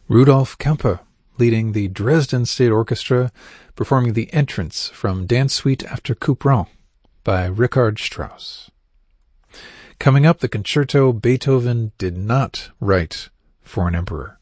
Rudolf Kempe, leading the Dresden State Orchestra, performing the entrance from Dance Suite after Couperin by Richard Strauss. Coming up, the concerto Beethoven did not write for an emperor.